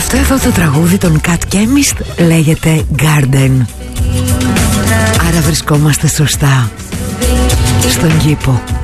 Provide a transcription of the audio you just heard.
Αυτό εδώ το τραγούδι των Cat Chemist λέγεται Garden. Άρα βρισκόμαστε σωστά στον κήπο.